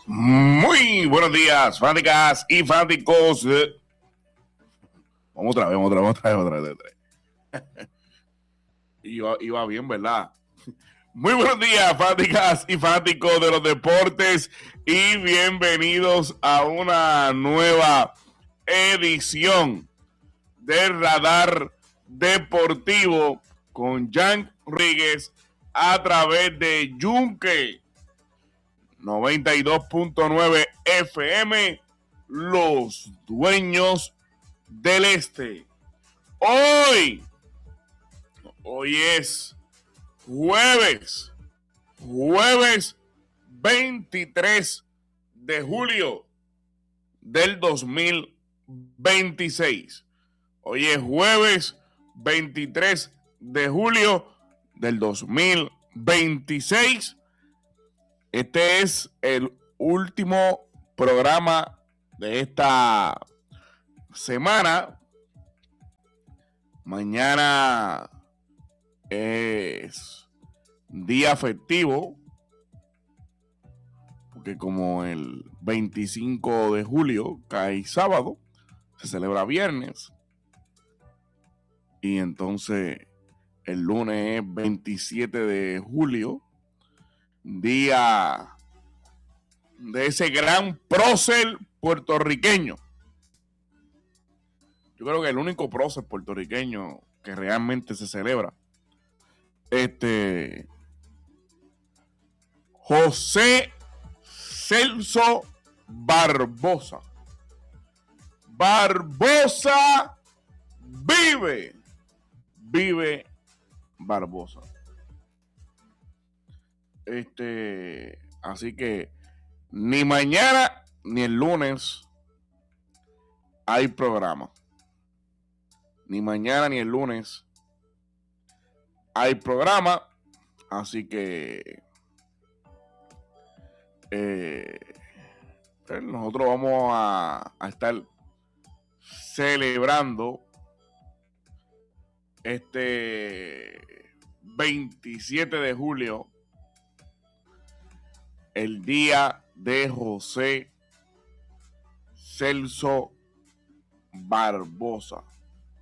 Muy buenos días, fanáticas y fanáticos. Vamos otra vez. Iba bien, ¿verdad? Muy buenos días, fanáticas y fanáticos de los deportes, y bienvenidos a una nueva edición del Radar Deportivo con Jan Rodríguez a través de Yunque 92.9 FM, los dueños del este. Hoy es jueves 23 de julio del 2026. Hoy es jueves 23 de julio del 2026. Este es el último programa de esta semana. Mañana es día festivo, porque como el 25 de julio cae sábado, se celebra viernes. Y entonces el lunes es 27 de julio, día de ese gran prócer puertorriqueño. Yo creo que el único prócer puertorriqueño que realmente se celebra, José Celso Barbosa. Barbosa vive Barbosa. Así que ni mañana ni el lunes hay programa. Ni mañana ni el lunes hay programa. Así que nosotros vamos a estar celebrando este 27 de julio, el día de José Celso Barbosa.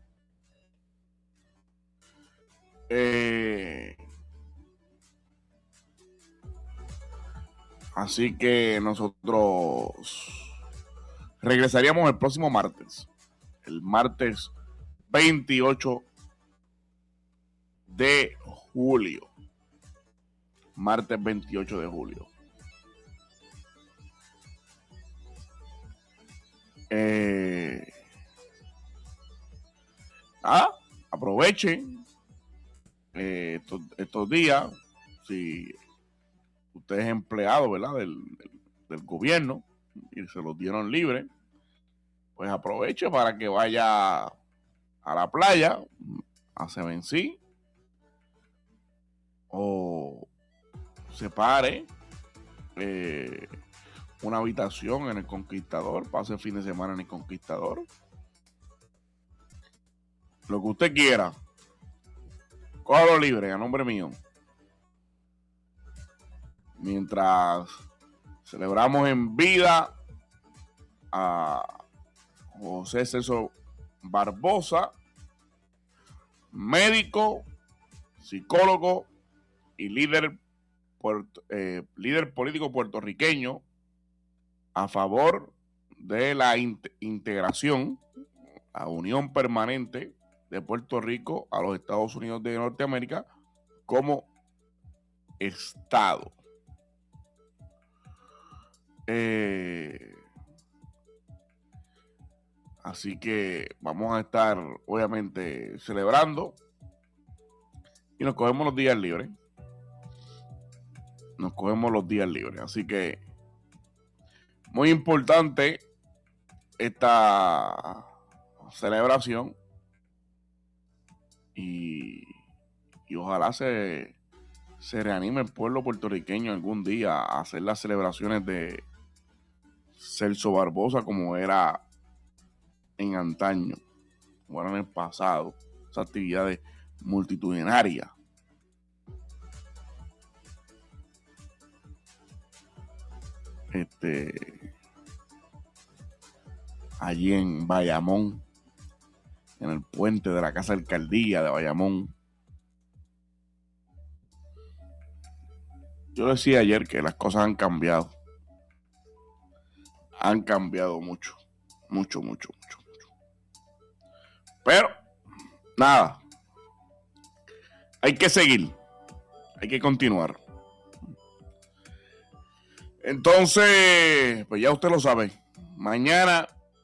Así que nosotros regresaríamos el próximo martes, el martes 28 de julio. Martes 28 de julio. Aprovechen estos días, si usted es empleado, ¿verdad?, del gobierno y se los dieron libre, pues aproveche para que vaya a la playa, a Sevencí, o separe una habitación en el Conquistador, pase el fin de semana en el Conquistador, lo que usted quiera, cójalo libre a nombre mío, mientras celebramos en vida a José Celso Barbosa, médico, psicólogo y líder político puertorriqueño a favor de la integración, la unión permanente de Puerto Rico a los Estados Unidos de Norteamérica como Estado. Así que vamos a estar, obviamente, celebrando y nos cogemos los días libres. Así que muy importante esta celebración y ojalá se reanime el pueblo puertorriqueño algún día a hacer las celebraciones de Celso Barbosa como era en antaño, como era en el pasado, esas actividades multitudinarias. allí en Bayamón, en el puente de la Casa Alcaldía de Bayamón. Yo decía ayer que las cosas han cambiado. Han cambiado mucho. Mucho. Pero, nada. Hay que seguir. Hay que continuar. Entonces, pues ya usted lo sabe. Mañana,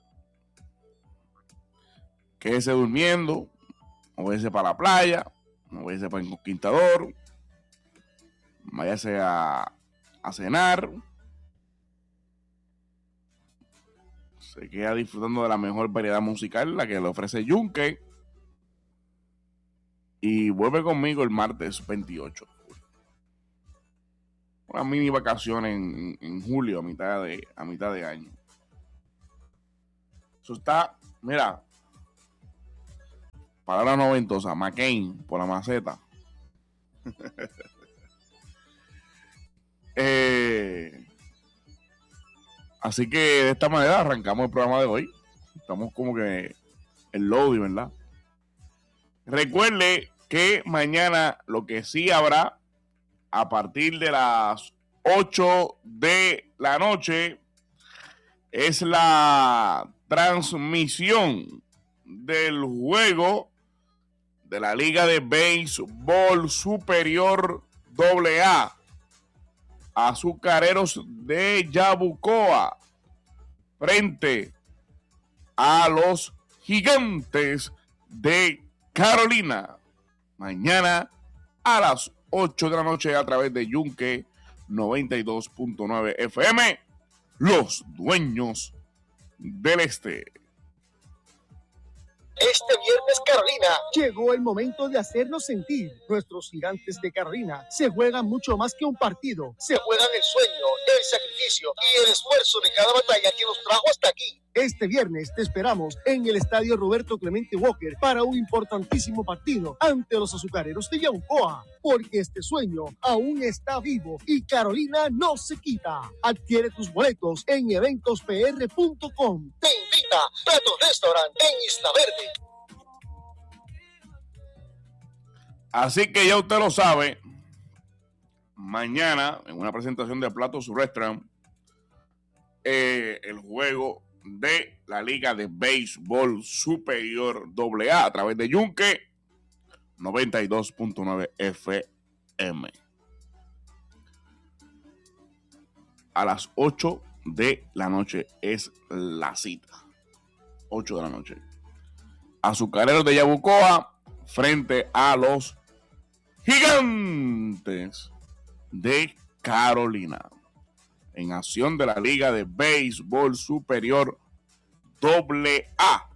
quédese durmiendo. O váyase para la playa. O váyase para el Conquistador. Váyase a cenar. Se queda disfrutando de la mejor variedad musical, la que le ofrece Yunque. Y vuelve conmigo el martes 28. Una mini vacación en julio, a mitad de año. Eso está, mira, palabra noventosa, McCain por la maceta. Así que de esta manera arrancamos el programa de hoy. Estamos como que en loading, ¿verdad? Recuerde que mañana lo que sí habrá a partir de las 8 de la noche es la transmisión del juego de la Liga de Béisbol Superior AA. Azucareros de Yabucoa frente a los Gigantes de Carolina. Mañana a las 8 de la noche a través de Yunque 92.9 FM. Los dueños del este. Este viernes, Carolina, llegó el momento de hacernos sentir. Nuestros Gigantes de Carolina se juegan mucho más que un partido. Se juegan el sueño, el sacrificio y el esfuerzo de cada batalla que nos trajo hasta aquí. Este viernes te esperamos en el Estadio Roberto Clemente Walker para un importantísimo partido ante los Azucareros de Yabucoa, porque este sueño aún está vivo y Carolina no se quita. Adquiere tus boletos en eventospr.com. Te invita Plato Restaurant en Isla Verde. Así que ya usted lo sabe, mañana en una presentación de Platos Restaurant, el juego de la Liga de Béisbol Superior AA a través de Yunque 92.9 FM. A las 8 de la noche es la cita. 8 de la noche. Azucareros de Yabucoa frente a los Gigantes de Carolina. En acción de la Liga de Béisbol Superior AA.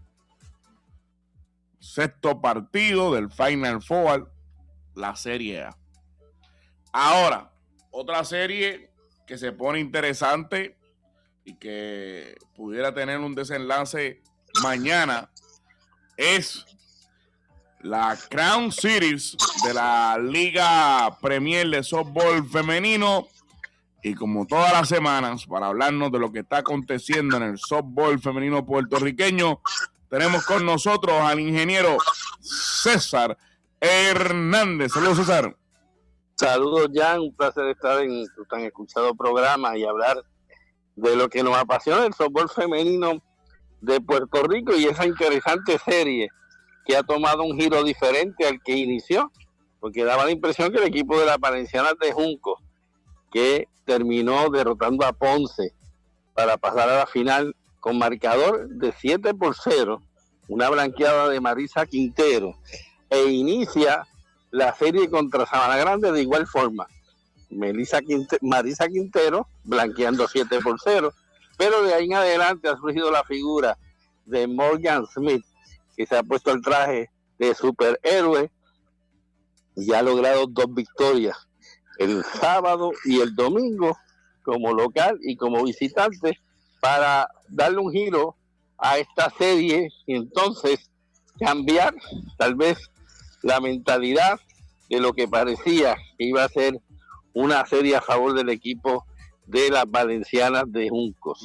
Sexto partido del Final Four, la Serie A. Ahora, otra serie que se pone interesante y que pudiera tener un desenlace mañana es la Crown Series de la Liga Premier de Softball Femenino. Y como todas las semanas, para hablarnos de lo que está aconteciendo en el softball femenino puertorriqueño, tenemos con nosotros al ingeniero César Hernández. Saludos, César. Saludos, Jan. Un placer estar en tu tan escuchado programa y hablar de lo que nos apasiona el softball femenino de Puerto Rico y esa interesante serie que ha tomado un giro diferente al que inició, porque daba la impresión que el equipo de la Valencianas de Junco, que terminó derrotando a Ponce para pasar a la final con marcador de 7-0, una blanqueada de Marisa Quintero, e inicia la serie contra Sabana Grande de igual forma. Marisa Quintero blanqueando 7-0, pero de ahí en adelante ha surgido la figura de Morgan Smith, que se ha puesto el traje de superhéroe y ha logrado 2 victorias el sábado y el domingo como local y como visitante para darle un giro a esta serie y entonces cambiar tal vez la mentalidad de lo que parecía que iba a ser una serie a favor del equipo de las Valencianas de Juncos.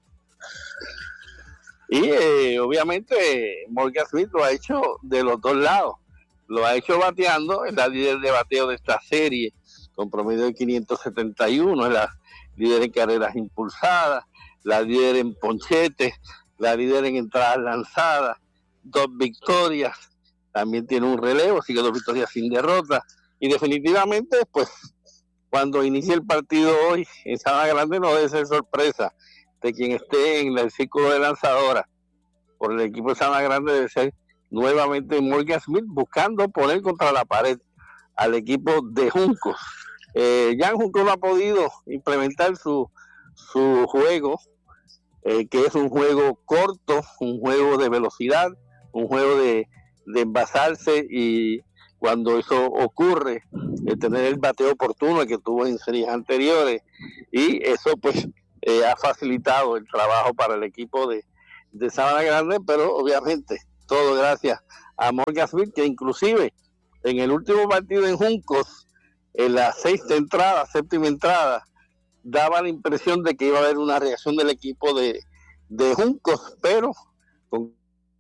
Y obviamente Morgan Smith lo ha hecho de los dos lados. Lo ha hecho bateando, es la líder de bateo de esta serie, con promedio de 571, es la líder en carreras impulsadas, la líder en ponchetes, la líder en entradas lanzadas, 2 victorias, también tiene un relevo, sigue 2 victorias sin derrota, y definitivamente, pues, cuando inicie el partido hoy en Sabana Grande no debe ser sorpresa de quien esté en el círculo de lanzadora por el equipo de Sabana Grande, debe ser nuevamente Morgan Smith, buscando poner contra la pared al equipo de Juncos. Ya Juncos no ha podido implementar su juego, que es un juego corto, un juego de velocidad, un juego de envasarse, y cuando eso ocurre, tener el bateo oportuno que tuvo en series anteriores, y eso pues ha facilitado el trabajo para el equipo de Sabana Grande, pero obviamente todo gracias a Morgan Smith, que inclusive en el último partido en Juncos, en la séptima entrada, daba la impresión de que iba a haber una reacción del equipo de Juncos, pero con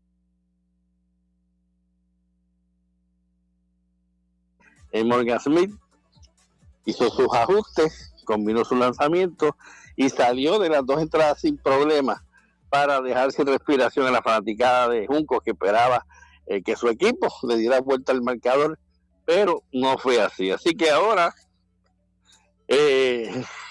Morgan Smith hizo sus ajustes, combinó su lanzamiento y salió de las 2 entradas sin problemas, para dejar sin respiración a la fanaticada de Juncos, que esperaba que su equipo le diera vuelta al marcador, pero no fue así. Así que ahora